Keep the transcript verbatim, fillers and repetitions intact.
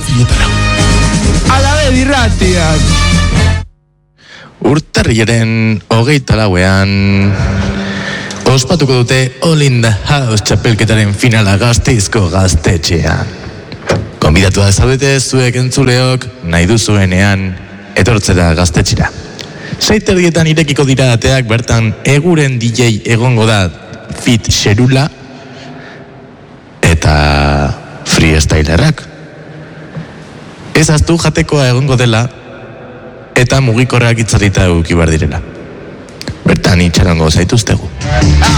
zazpietara. Alabe dirratian. Urtarrilaren hogeita lauean ospatuko dute All in the House txapelketaren finala Gasteizko gaztetxean. Konbidatua zaudete zuek entzuleok nahi duzuenean etortzera gaztetxera. Seiterdietan irekiko dira ateak, bertan eguren D J egongo da Fit Xerula eta freestylerrak. Ez aztu jatekoa egongo dela eta mugikorrak itzalita eukibar direla. Bertan itxarango zaituztegu.